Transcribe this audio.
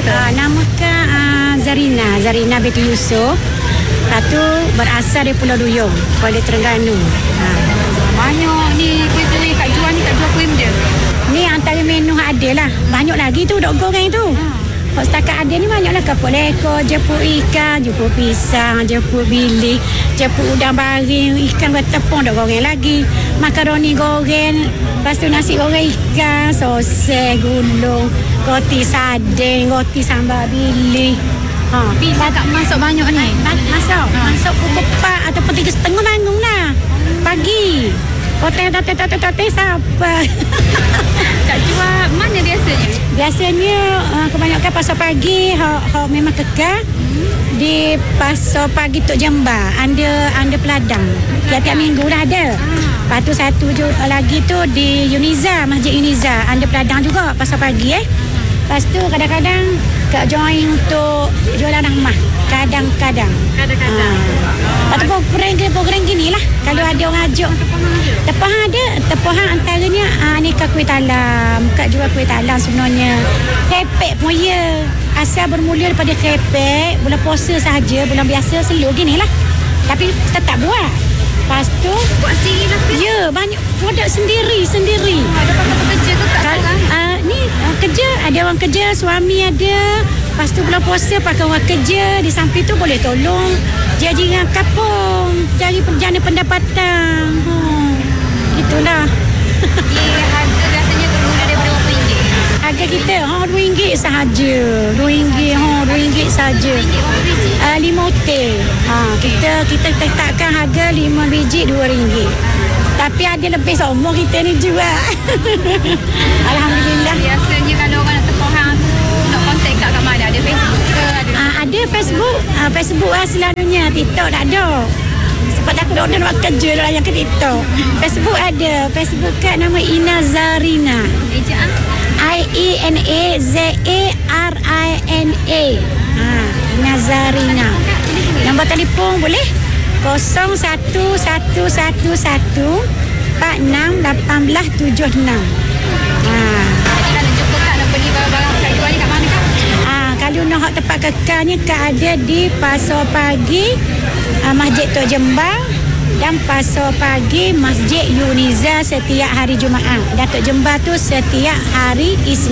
Nama Zarina binti Yusof. Satu berasal dari Pulau Duyung, Kuala Terengganu. Banyak ni kuih-kuih kat jual kuih dia. Ni antara menu yang ada lah. Banyak lagi tu dok goreng tu. Kalau setakat ada ni banyaklah kepuk lekor, jepuk ikan, jepuk pisang, jepuk bilik, jepuk udang baring, ikan bertepung dok goreng lagi. Makaroni goreng, lepas tu nasi goreng ikan, sosis, gulung, roti sardin, roti sambal bilik. Bila tak masuk banyak ni? Masuk pukul 4 ataupun 3:30 bangun lah. Pagi. Hotel siapa? Tak jual mana biasanya? Biasanya kebanyakan pasar pagi memang kekal di pasar pagi Tok Jemba, anda Peladang. Tiap-tiap minggu dah ada. Lepas tu satu lagi tu di Uniza, Masjid Uniza, anda Peladang juga pasar pagi Lepas tu kadang-kadang Kak join untuk jualan rahmah. Kadang-kadang. Ataupun program gini lah. Kalau ada orang ajak. Tepahan ada. Tepahan antaranya ni Kak kuih talam. Kak jual kuih talam sebenarnya. Krepek pun ya. Asal bermula daripada krepek. Bulan puasa sahaja. Bulan biasa selalu gini lah. Tapi tetap buat. Lepas tu buat sendiri lah. Ya, banyak produk sendiri. Ada pakai pekerja ke tak seorang? Ni kerja, ada orang kerja, suami ada. Lepas tu bulan puasa pakai orang kerja. Di samping tu boleh tolong jiran kampung, cari penjana pendapatan. Itulah. Harga biasanya bermula daripada berapa ringgit? Harga kita RM2 sahaja. RM2 sahaja. 5 hotel. Kita letakkan harga 5 biji RM2. Tapi ada lebih semua kita ni jual. Alhamdulillah. Biasanya kalau orang nak tepahan tu nak kontak kat mana? Ada Facebook ke? Ada Facebook. Facebook selalunya. TikTok tak ada. Sebab aku nak buat kerja lah yang ke TikTok. Facebook ada. Facebook kat nama Ina Zarina. Ejaan? IENAZARINA. Ina Zarina. Nombor telefon boleh? 0111 46 1876. Jadi kalau jumpa Kak nak beli barang-barang Kak jual ni kat mana Kak? Kalau nak tempat kekalnya Kak ada di Pasar Pagi Masjid Tok Jemba dan Pasar Pagi Masjid Uniza setiap hari Jumaat. Dan Tok Jemba tu setiap hari Isnin.